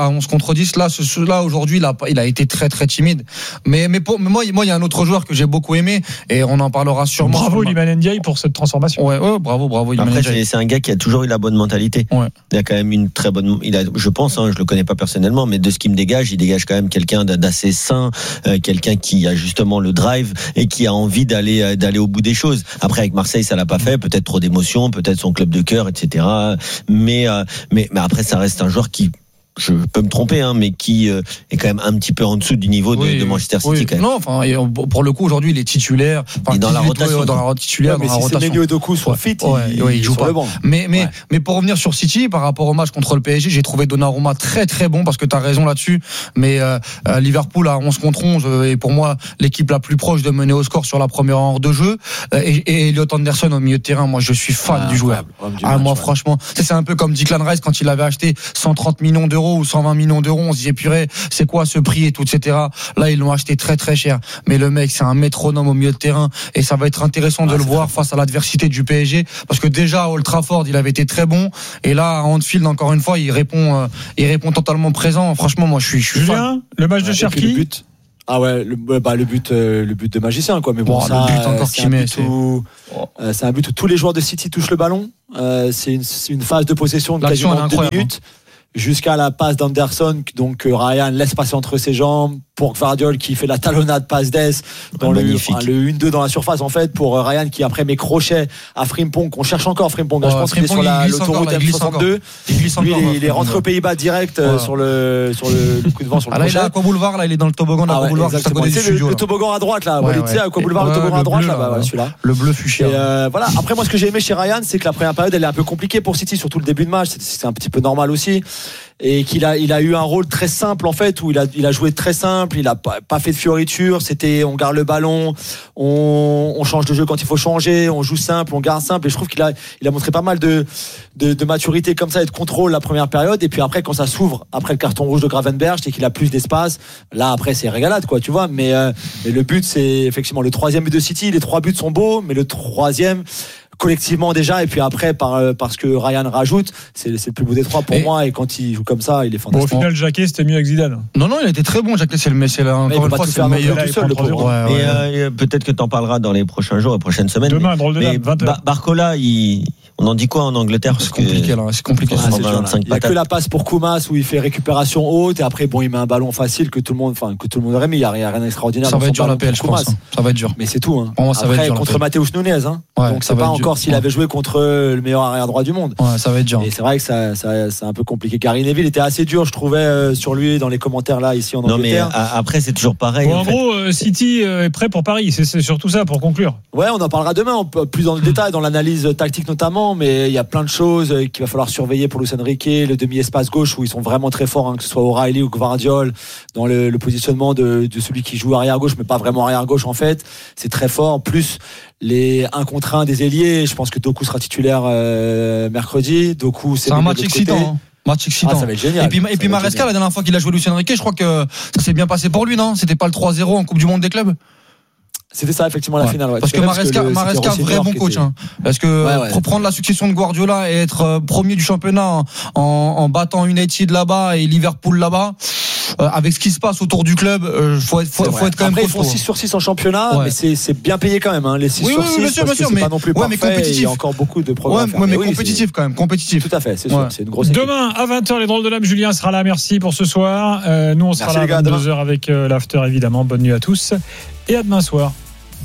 à onze contre dix. Là, ce, là aujourd'hui, il a, il a été très très timide. Mais, mais, pour, mais moi, moi, il y a un autre joueur que j'ai beaucoup aimé et on en parlera sûrement. Bravo Iliman Ndiaye pour cette transformation. Ouais, ouais bravo, bravo. Iliman Après, c'est, c'est un gars qui a toujours eu la bonne mentalité. Ouais. Il a quand même une très bonne. Il a, je pense, hein, je le connais pas personnellement, mais de ce qu'il me dégage, il dégage quand même quelqu'un d'assez sain, euh, quelqu'un qui a justement le drive et qui a envie d'aller d'aller au bout des choses. Après, avec Marseille, ça l'a pas fait. Peut-être trop d'émotions, peut-être son club de cœur, et cetera. Mais euh, mais mais après, ça reste un joueur qui, je peux me tromper, hein, mais qui euh, est quand même un petit peu en dessous du niveau de, oui, de Manchester City. Oui. Quand même. Non, enfin, pour le coup, aujourd'hui, il est titulaire. Enfin, il est dans la rotation. Ouais, dans la titulaire, ouais, mais dans si la rotation. c'est Menio Doku sur ouais. fit, ouais, il, ouais, il, il joue sur pas. le banc. Mais, mais, ouais. mais pour revenir sur City, par rapport au match contre le P S G, j'ai trouvé Donnarumma très très bon parce que tu as raison là-dessus. Mais euh, Liverpool à onze contre onze est pour moi l'équipe la plus proche de mener au score sur la première heure de jeu. Et, et Elliot Anderson au milieu de terrain, moi je suis fan ah, du joueur. Ah, match, moi ouais. franchement, c'est, c'est un peu comme Declan Rice quand il avait acheté cent trente millions d'euros ou cent vingt millions d'euros. On se disait purée, c'est quoi ce prix et tout, et cetera. Là, ils l'ont acheté très très cher. Mais le mec, c'est un métronome au milieu de terrain et ça va être intéressant ah, de le voir face à l'adversité du P S G parce que déjà à Old Trafford, il avait été très bon et là à Anfield, encore une fois, il répond, euh, il répond totalement présent. Franchement, moi, je suis, je suis Julien, fan. Le match de ouais, Cherki. Ah ouais, le, bah le but, euh, le but de magicien quoi. Mais bon, bon ça, le but encore c'est, un met, but où, euh, c'est un but où tous les joueurs de City touchent le ballon. Euh, c'est, une, c'est une phase de possession de L'action quasiment deux minutes. Jusqu'à la passe d'Anderson, donc euh, Ryan laisse passer entre ses jambes pour Gvardiol qui fait la talonnade passe d'Es dans ah, le, enfin, le un deux dans la surface en fait pour euh, Ryan qui après met crochet à Frimpong qu'on cherche encore Frimpong. Ouais, je pense Frimpong, qu'il est sur la, l'autoroute M soixante-deux. Il glisse encore. Lui, il, il est rentré aux Pays-Bas direct euh, ouais. sur le sur le, le coup de vent sur le ah, là, il est à Aqua Boulevard, là il est dans le toboggan d'Aqua ah, ouais, Boulevard juste à côté du studio. Le toboggan à droite là, tu sais Aqua Boulevard, le toboggan à droite là, celui-là. Le bleu fuchsia. Voilà. Après moi ce que j'ai aimé chez Ryan, c'est que la première période elle est un peu compliquée pour City, surtout le début de match. C'est un petit peu normal aussi. Et qu'il a, il a eu un rôle très simple en fait, où il a, il a joué très simple, il a pas, pas fait de fioritures, c'était on garde le ballon, on, on change de jeu quand il faut changer, on joue simple, on garde simple, et je trouve qu'il a, il a montré pas mal de, de, de maturité comme ça et de contrôle la première période, et puis après quand ça s'ouvre, après le carton rouge de Gravenberch et qu'il a plus d'espace, là après c'est régalade quoi, tu vois, mais, euh, mais le but c'est effectivement le troisième but de City, les trois buts sont beaux, mais le troisième collectivement déjà et puis après par, parce que Ryan rajoute c'est, c'est le plus beau des trois pour et moi et quand il joue comme ça il est fantastique. Bon, au final Jacquet c'était mieux avec Zidane. Non non il était très bon Jacquet, c'est le c'est là, encore une fois c'est le meilleur tout seul, le ouais, ouais. Et euh, peut-être que t'en parleras dans les prochains jours et prochaines semaines. Demain drôle de dame vingt heures. Barcola il on en dit quoi en Angleterre parce c'est compliqué là, c'est compliqué. Ah, c'est il y a que la passe pour Koumas où il fait récupération haute et après bon il met un ballon facile que tout le monde enfin que tout le monde aurait mis, il y a rien d'extraordinaire. Ça va être dur la P L je pense. Ça va être dur. Mais c'est tout hein. Moi, ça va être dur contre Matheus Nunes hein. Donc c'est pas encore s'il avait joué contre le meilleur arrière droit du monde. Ouais, ça va être dur. Et c'est vrai que ça, ça c'est un peu compliqué. Gary Neville était assez dur, je trouvais euh, sur lui dans les commentaires là ici en Angleterre. Non mais a, après c'est toujours pareil. Bon, en, en fait. gros, euh, City est prêt pour Paris. C'est, c'est surtout ça pour conclure. Ouais, on en parlera demain, on peut, plus dans le détail, dans l'analyse tactique notamment. Mais il y a plein de choses qu'il va falloir surveiller pour Luis Enrique, le demi-espace gauche où ils sont vraiment très forts, hein, que ce soit O'Reilly ou Gvardiol, dans le, le positionnement de, de celui qui joue arrière gauche, mais pas vraiment arrière gauche en fait. C'est très fort. Plus les un contre un des ailiers, je pense que Doku sera titulaire euh, mercredi. Doku, c'est, c'est un match excitant. Hein. Match excitant. Ah, ça va être génial. Et puis, et puis Maresca, la dernière fois qu'il a joué Luis Enrique, je crois que ça s'est bien passé pour lui, non? C'était pas le trois zéro en Coupe du Monde des clubs? C'était ça effectivement la ouais. finale. Ouais. Parce que Maresca, Maresca vrai bon coach. Était... Hein. Parce que ouais, ouais. pour prendre la succession de Guardiola et être premier du championnat en, en, en battant United là-bas et Liverpool là-bas, euh, avec ce qui se passe autour du club, euh, faut être, faut, faut être quand Après, même. Après ils font six sur six en championnat, ouais. mais c'est, c'est bien payé quand même. Hein, les six oui, sur oui, six, bien sûr, bien sûr, c'est mais pas non plus ouais, mais compétitif. Il y a encore beaucoup de progrès. Ouais, à faire. mais, mais oui, compétitif c'est... quand même, compétitif. Tout à fait, c'est sûr. Ouais. C'est une grosse équipe. Demain à vingt heures, les drôles de l'âme, Julien sera là. Merci pour ce soir. Euh, nous, on sera Merci là à vingt-deux heures avec euh, l'after évidemment. Bonne nuit à tous et à demain soir.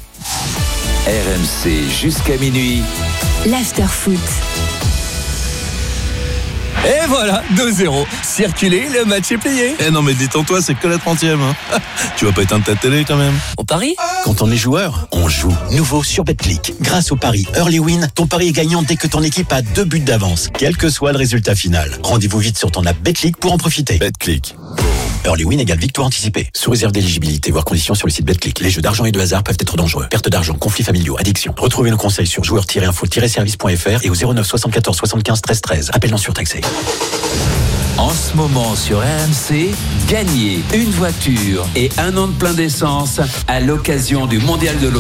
R M C jusqu'à minuit. L'after foot. Et voilà, deux zéro. Circulez, le match est plié. Eh non mais détends-toi, c'est que la trentième. Hein. Tu vas pas éteindre ta télé quand même. On parie ? Quand on est joueur, on joue. Nouveau sur Betclic. Grâce au pari Early Win, ton pari est gagnant dès que ton équipe a deux buts d'avance, quel que soit le résultat final. Rendez-vous vite sur ton app Betclic pour en profiter. Betclic. Early Win égale victoire anticipée. Sous réserve d'éligibilité, voire conditions sur le site Betclic. Les jeux d'argent et de hasard peuvent être dangereux. Perte d'argent, conflits familiaux, addiction. Retrouvez nos conseils sur joueurs tiret info tiret service point f r et au zéro neuf soixante-quatorze soixante-quinze treize treize. Appel non surtaxé. En ce moment sur R M C, gagnez une voiture et un an de plein d'essence à l'occasion du Mondial de l'Auto.